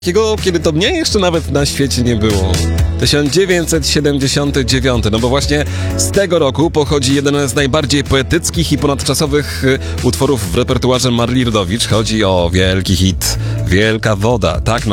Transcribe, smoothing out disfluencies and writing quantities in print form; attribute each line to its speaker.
Speaker 1: Kiedy to mnie jeszcze nawet na świecie nie było. 1979, no bo właśnie z tego roku pochodzi jeden z najbardziej poetyckich i ponadczasowych utworów w repertuarze Marli Rodowicz. Chodzi o wielki hit Wielka Woda, tak